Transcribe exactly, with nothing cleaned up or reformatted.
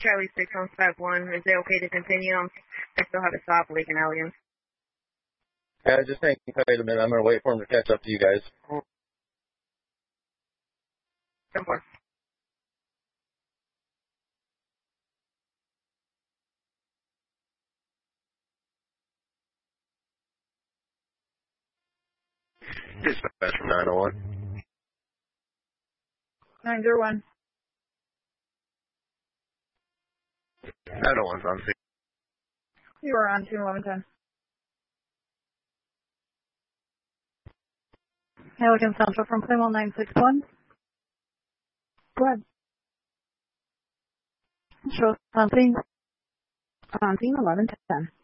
Charlie six one five one. Is it okay to continue? I still have a stop leaking aliens. Yeah, just hang tight a minute. I'm going to wait for him to catch up to you guys. Go for it. Dispatch from nine oh one. nine zero one. nine oh one's on scene. You are on two eleven ten. Halligan Central from Claymore nine six one. Go ahead. Sure, on scene. On scene eleven ten.